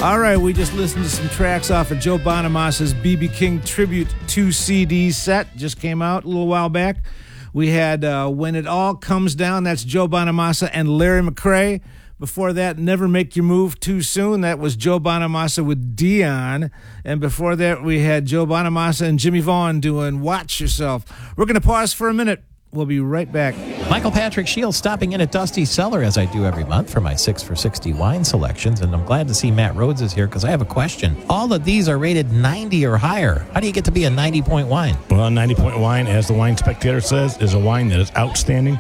All right, we just listened to some tracks off of Joe Bonamassa's B.B. King Tribute 2 CD set. Just came out a little while back. We had When It All Comes Down. That's Joe Bonamassa and Larry McCray. Before that, Never Make Your Move Too Soon. That was Joe Bonamassa with Dion. And before that, we had Joe Bonamassa and Jimmy Vaughn doing Watch Yourself. We're going to pause for a minute. We'll be right back. Michael Patrick Shields stopping in at Dusty's Cellar, as I do every month, for my 6 for 60 wine selections. And I'm glad to see Matt Rhodes is here because I have a question. All of these are rated 90 or higher. How do you get to be a 90-point wine? Well, a 90-point wine, as the Wine Spectator says, is a wine that is outstanding